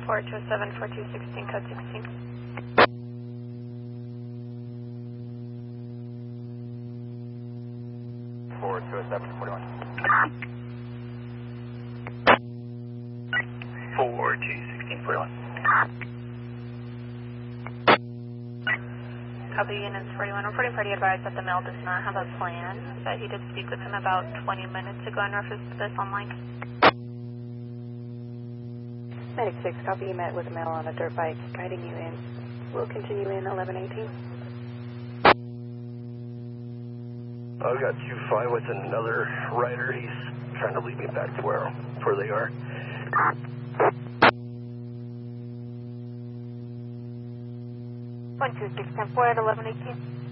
427, 4216, code 16. Forward to a 741. 4 to 1641. Copy units 41. Reporting party advised that the male does not have a plan, but he did speak with him about 20 minutes ago in reference to this online. Medic 6, copy you met with a male on a dirt bike, guiding you in. We'll continue in 1118. I've got 2-5 with another rider. He's trying to lead me back to where they are. 126, 10-4 at 1118.